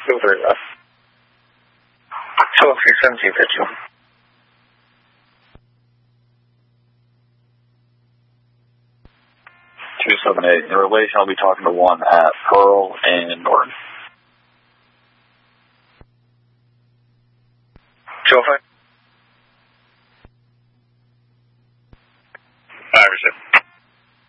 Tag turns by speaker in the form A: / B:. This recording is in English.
A: 6对了。坐飞升级的9。
B: 278. In relation, I'll be talking to 1 at Pearl and Norton.
A: 9分。Iverson.